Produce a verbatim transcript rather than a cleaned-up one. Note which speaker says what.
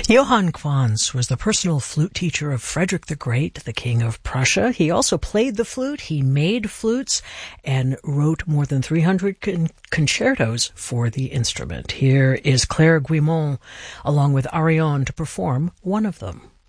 Speaker 1: Johann Quantz was the personal flute teacher of Frederick the Great, the King of Prussia. He also played the flute, he made flutes, and wrote more than three hundred con- concertos for the instrument. Here is Claire Guimond, along with Ariane, to perform one of them.